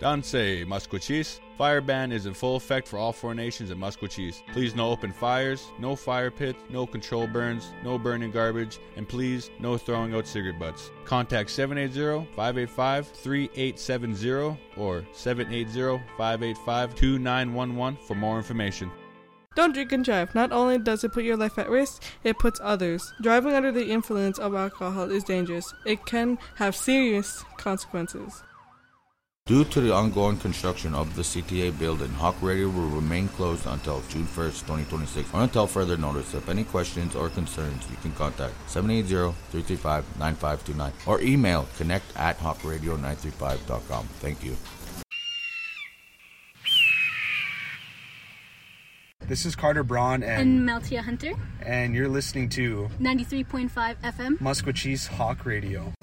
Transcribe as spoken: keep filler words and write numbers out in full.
Danse, Musqueam. Fire ban is in full effect for all four nations in Musqueam. Please no open fires, no fire pits, no control burns, no burning garbage, and please no throwing out cigarette butts. Contact seven eight zero, five eight five, three eight seven zero or seven eight zero, five eight five, two nine one one for more information. Don't drink and drive. Not only does it put your life at risk, it puts others. Driving under the influence of alcohol is dangerous. It can have serious consequences. Due to the ongoing construction of the C T A building, Hawk Radio will remain closed until June first, twenty twenty-six, or until further notice. If any questions or concerns, you can contact seven eight zero, three three five, nine five two nine or email connect at hawk radio nine three five dot com. Thank you. This is Carter Braun and, and Meltia Hunter, and you're listening to ninety-three point five F M Musqueam Hawk Radio.